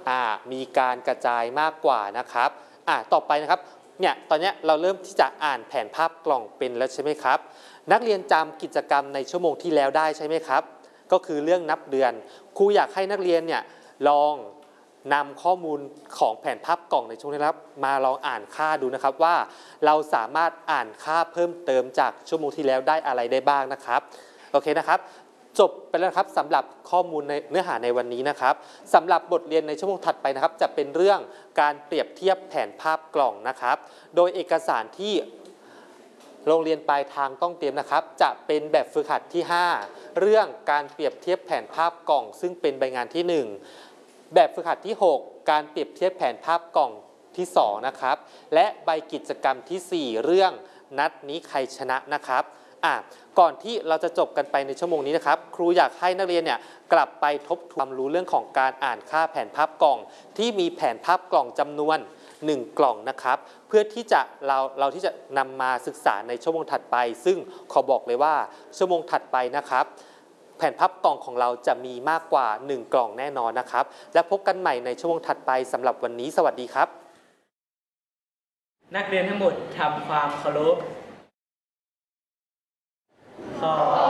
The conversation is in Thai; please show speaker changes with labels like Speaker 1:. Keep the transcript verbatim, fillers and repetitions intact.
Speaker 1: อ่ามีการกระจายมากกว่านะครับอ่าต่อไปนะครับเนี่ยตอนนี้เราเริ่มที่จะอ่านแผนภาพกล่องเป็นแล้วใช่ไหมครับนักเรียนจำกิจกรรมในชั่วโมงที่แล้วได้ใช่ไหมครับก็คือเรื่องนับเดือนครูอยากให้นักเรียนเนี่ยลองนำข้อมูลของแผนภาพกล่องในช่วงนี้ครับมาลองอ่านค่าดูนะครับว่าเราสามารถอ่านค่าเพิ่มเติมจากชั่วโมงที่แล้วได้อะไรได้บ้างนะครับโอเคนะครับจบไปแล้วครับสำหรับข้อมูลในเนื้อหาในวันนี้นะครับสำหรับบทเรียนในชั่วโมงถัดไปนะครับจะเป็นเรื่องการเปรียบเทียบแผนภาพกล่องนะครับโดยเอกสารที่โรงเรียนปลายทางต้องเตรียมนะครับจะเป็นแบบฝึกหัดที่ห้าเรื่องการเปรียบเทียบแผนภาพกล่องซึ่งเป็นใบงานที่หนึ่งแบบฝึกหัดที่หกการเปรียบเทียบแผนภาพกล่องที่สองนะครับและใบกิจกรรมที่สี่เรื่องนัดนี้ใครชนะนะครับอ่ะก่อนที่เราจะจบกันไปในชั่วโมงนี้นะครับครูอยากให้นักเรียนเนี่ยกลับไปทบทวนความรู้เรื่องของการอ่านค่าแผนภาพกล่องที่มีแผนภาพกล่องจำนวนหนึ่งกล่องนะครับเพื่อที่จะเราเราที่จะนำมาศึกษาในชั่วโมงถัดไปซึ่งขอบอกเลยว่าชั่วโมงถัดไปนะครับแผนภาพกล่องของเราจะมีมากกว่าหนึ่งกล่องแน่นอนนะครับและพบกันใหม่ในชั่วโมงถัดไปสำหรับวันนี้สวัสดีครับ
Speaker 2: นักเรียนทั้งหมดทำความเคารพขอ